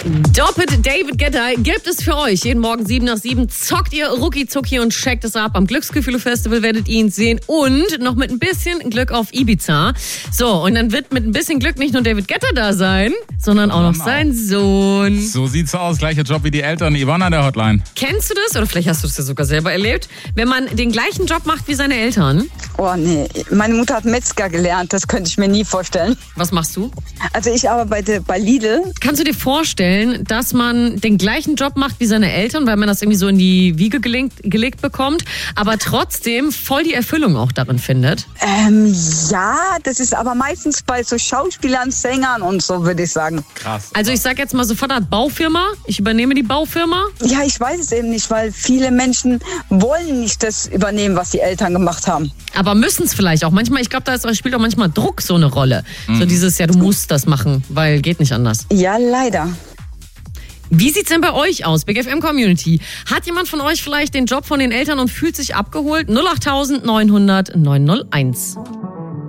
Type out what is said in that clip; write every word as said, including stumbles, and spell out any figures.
Doppelt David Guetta gibt es für euch. Jeden Morgen sieben nach sieben zockt ihr Rucki Zucki und checkt es ab. Am Glücksgefühle-Festival werdet ihr ihn sehen und noch mit ein bisschen Glück auf Ibiza. So, und dann wird mit ein bisschen Glück nicht nur David Guetta da sein, sondern auch noch sein Sohn. So sieht's aus. Gleicher Job wie die Eltern. Ivana der Hotline. Kennst du das? Oder vielleicht hast du es ja sogar selber erlebt. Wenn man den gleichen Job macht wie seine Eltern. Oh nee, meine Mutter hat Metzger gelernt. Das könnte ich mir nie vorstellen. Was machst du? Also ich arbeite bei Lidl. Kannst du dir vorstellen, dass man den gleichen Job macht wie seine Eltern, weil man das irgendwie so in die Wiege gelegt, gelegt bekommt, aber trotzdem voll die Erfüllung auch darin findet? Ähm, ja, das ist aber meistens bei so Schauspielern, Sängern und so, würde ich sagen. Krass. Also ich sag jetzt mal sofort, Art Baufirma. Ich übernehme die Baufirma. Ja, ich weiß es eben nicht, weil viele Menschen wollen nicht das übernehmen, was die Eltern gemacht haben. Aber müssen es vielleicht auch. Manchmal, ich glaube, da ist, spielt auch manchmal Druck so eine Rolle. Mhm. So dieses, ja, du musst das machen, weil geht nicht anders. Ja, leider. Wie sieht's denn bei euch aus, Big F M Community? Hat jemand von euch vielleicht den Job von den Eltern und fühlt sich abgeholt? null acht neunhundert neunhundert neunhunderteins.